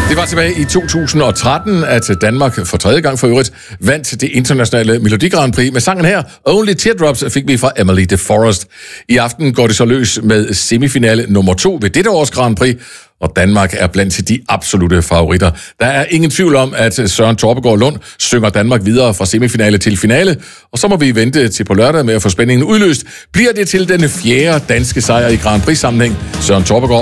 Det var tilbage i 2013, at Danmark for tredje gang for øvrigt vandt det internationale Melodi Grand Prix. Med sangen her, Only Teardrops, fik vi fra Emily DeForest. I aften går det så løs med semifinale nummer 2 ved dette års Grand Prix, og Danmark er blandt de absolute favoritter. Der er ingen tvivl om, at Søren Torpegaard Lund synger Danmark videre fra semifinale til finale, og så må vi vente til på lørdag med at få spændingen udløst. Bliver det til den 4. danske sejr i Grand Prix-sammenhæng? Søren Torpegaard